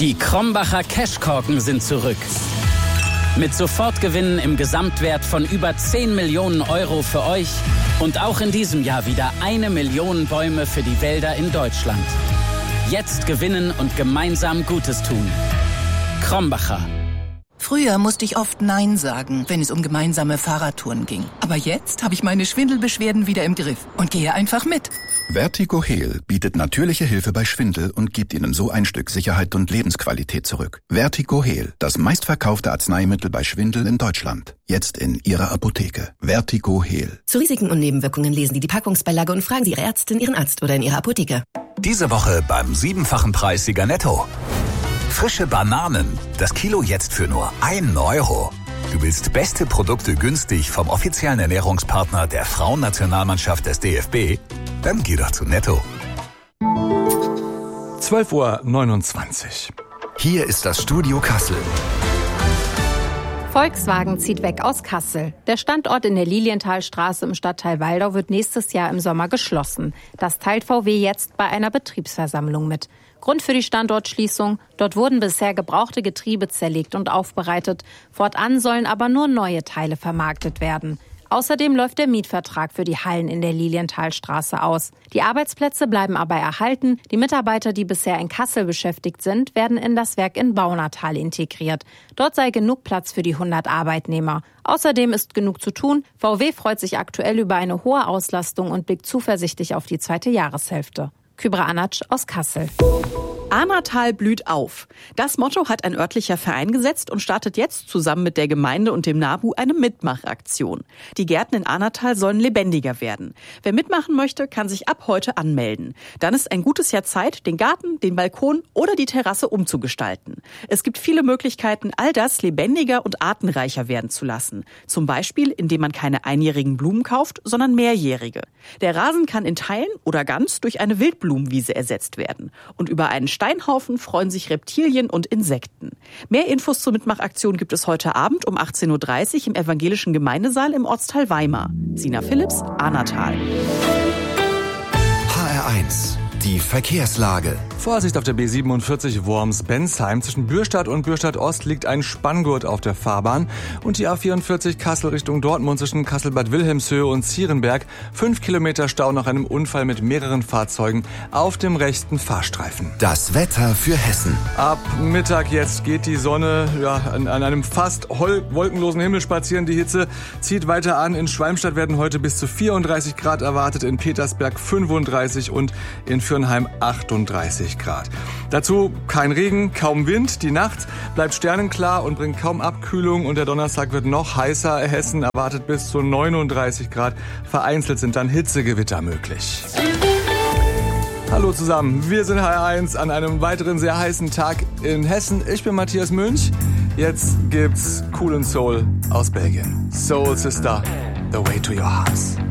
Die Krombacher Cashkorken sind zurück. Mit Sofortgewinnen im Gesamtwert von über 10 Millionen Euro für euch und auch in diesem Jahr wieder 1 Million Bäume für die Wälder in Deutschland. Jetzt gewinnen und gemeinsam Gutes tun. Krombacher. Früher musste ich oft Nein sagen, wenn es um gemeinsame Fahrradtouren ging. Aber jetzt habe ich meine Schwindelbeschwerden wieder im Griff und gehe einfach mit. Vertigo Heal bietet natürliche Hilfe bei Schwindel und gibt Ihnen so ein Stück Sicherheit und Lebensqualität zurück. Vertigo Heal, das meistverkaufte Arzneimittel bei Schwindel in Deutschland. Jetzt in Ihrer Apotheke. Vertigo Heal. Zu Risiken und Nebenwirkungen lesen Sie die Packungsbeilage und fragen Sie Ihre Ärztin, Ihren Arzt oder in Ihrer Apotheke. Diese Woche beim 7-fachen Preissieger Netto. Frische Bananen. Das Kilo jetzt für nur 1 Euro. Du willst beste Produkte günstig vom offiziellen Ernährungspartner der Frauennationalmannschaft des DFB? Dann geh doch zu Netto. 12:29 Uhr. Hier ist das Studio Kassel. Volkswagen zieht weg aus Kassel. Der Standort in der Lilienthalstraße im Stadtteil Waldau wird nächstes Jahr im Sommer geschlossen. Das teilt VW jetzt bei einer Betriebsversammlung mit. Grund für die Standortschließung: Dort wurden bisher gebrauchte Getriebe zerlegt und aufbereitet. Fortan sollen aber nur neue Teile vermarktet werden. Außerdem läuft der Mietvertrag für die Hallen in der Lilienthalstraße aus. Die Arbeitsplätze bleiben aber erhalten. Die Mitarbeiter, die bisher in Kassel beschäftigt sind, werden in das Werk in Baunatal integriert. Dort sei genug Platz für die 100 Arbeitnehmer. Außerdem ist genug zu tun. VW freut sich aktuell über eine hohe Auslastung und blickt zuversichtlich auf die zweite Jahreshälfte. Kübra Anatsch aus Kassel. Ahnatal blüht auf. Das Motto hat ein örtlicher Verein gesetzt und startet jetzt zusammen mit der Gemeinde und dem NABU eine Mitmachaktion. Die Gärten in Ahnatal sollen lebendiger werden. Wer mitmachen möchte, kann sich ab heute anmelden. Dann ist ein gutes Jahr Zeit, den Garten, den Balkon oder die Terrasse umzugestalten. Es gibt viele Möglichkeiten, all das lebendiger und artenreicher werden zu lassen. Zum Beispiel, indem man keine einjährigen Blumen kauft, sondern mehrjährige. Der Rasen kann in Teilen oder ganz durch eine Wildblumenwiese ersetzt werden. Und über einen Steinhaufen freuen sich Reptilien und Insekten. Mehr Infos zur Mitmachaktion gibt es heute Abend um 18:30 Uhr im Evangelischen Gemeindesaal im Ortsteil Weimar. Sina Philipps, Ahnatal. HR1, die Verkehrslage. Vorsicht auf der B47 Worms-Bensheim. Zwischen Bürstadt und Bürstadt-Ost liegt ein Spanngurt auf der Fahrbahn. Und die A44 Kassel Richtung Dortmund zwischen Kassel-Bad Wilhelmshöhe und Zierenberg. 5 Kilometer Stau nach einem Unfall mit mehreren Fahrzeugen auf dem rechten Fahrstreifen. Das Wetter für Hessen. Ab Mittag jetzt geht die Sonne an einem fast wolkenlosen Himmel spazieren. Die Hitze zieht weiter an. In Schwalmstadt werden heute bis zu 34 Grad erwartet, in Petersberg 35 und in Fürnheim 38 Grad. Dazu kein Regen, kaum Wind. Die Nacht bleibt sternenklar und bringt kaum Abkühlung. Und der Donnerstag wird noch heißer. Hessen erwartet bis zu 39 Grad. Vereinzelt sind dann Hitzegewitter möglich. Hallo zusammen, wir sind HR1 an einem weiteren sehr heißen Tag in Hessen. Ich bin Matthias Münch. Jetzt gibt's Cool & Soul aus Belgien. Soul Sister, The Way to Your Hearts.